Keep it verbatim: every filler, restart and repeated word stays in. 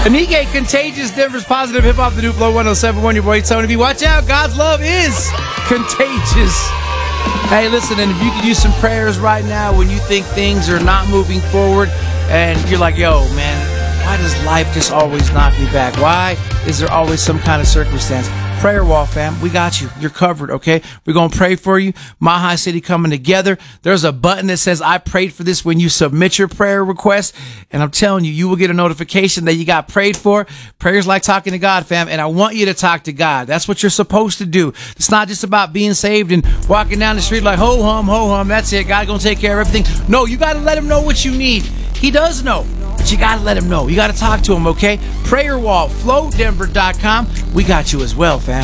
Anike, Contagious, Denver's Positive Hip Hop, the new Flow one oh seven point one. Your boy Tony B. Watch out, God's love is contagious. Hey, listen, and if you could use some prayers right now when you think things are not moving forward and you're like, yo, man, why does life just always knock me back? Why is there always some kind of circumstance? Prayer Wall, fam. We got you. You're covered, okay? We're going to pray for you. My High City coming together. There's a button that says, I prayed for this when you submit your prayer request. And I'm telling you, you will get a notification that you got prayed for. Prayer's like talking to God, fam. And I want you to talk to God. That's what you're supposed to do. It's not just about being saved and walking down the street like, ho hum, ho hum. That's it. God going to take care of everything. No, you got to let him know what you need. He does know. But you got to let him know. You got to talk to him, okay? Prayer Wall, flow denver dot com. We got you as well, fam.